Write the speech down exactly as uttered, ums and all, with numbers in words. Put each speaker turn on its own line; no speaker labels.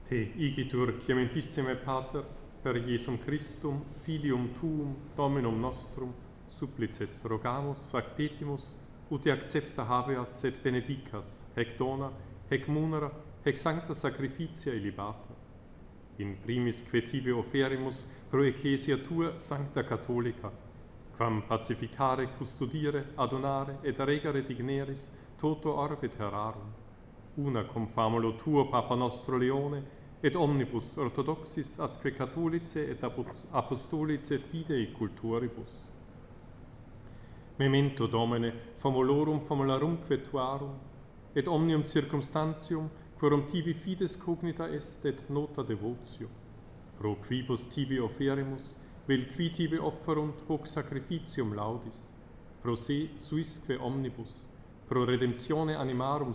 Te igitur clementissime Pater, per Iesum Christum, filium tuum, Dominum nostrum, supplices rogamus, ac petimus, ut accepta habeas et benedicas, hec dona, hec munera, hec sancta sacrificia illibata. In primis que tibi oferimus pro ecclesia tua sancta catholica, quam pacificare, custodire, adonare et regere digneris toto orbe terrarum, una cum famulo tuo Papa nostro Leone, et omnibus orthodoxis atque catholice et apostolice fidei culturibus. Memento Domine, famulorum famularumque tuarum, et omnium circumstantium, quorum tibi fides cognita est et nota devotio, pro quibus tibi oferimus, vel qui tibi offerunt hoc sacrificium laudis, pro se suisque omnibus, pro redemptione animarum